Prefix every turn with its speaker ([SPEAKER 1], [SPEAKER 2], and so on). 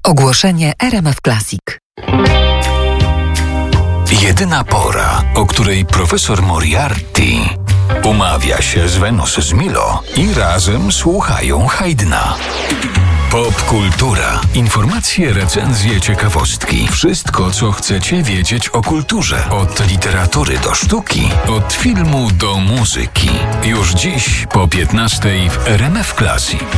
[SPEAKER 1] Ogłoszenie RMF Classic.
[SPEAKER 2] Jedyna pora, o której profesor Moriarty umawia się z Venus z Milo i razem słuchają Haydna. Popkultura. Informacje, recenzje, ciekawostki. Wszystko, co chcecie wiedzieć o kulturze. Od literatury do sztuki, od filmu do muzyki. Już dziś po 15:00 w RMF Classic.